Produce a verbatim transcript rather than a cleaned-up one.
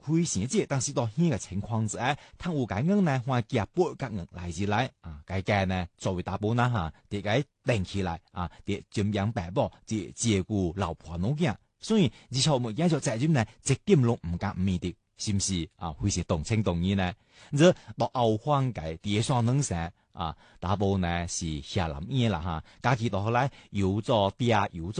會先至，但是到呢個情況之下，貪污解硬呢，話夾波夾硬嚟自嚟啊，計計呢作為大部啦嚇，點解定起來啊？點點樣白波，即照顧老婆老囝，所以而且我們繼續責任呢，一點都唔敢唔的，是唔是啊？會是動情動義呢？這到後方嘅第雙能成啊，大部呢是下林嘢啦嚇，假期到後來有咗啲啊有咗。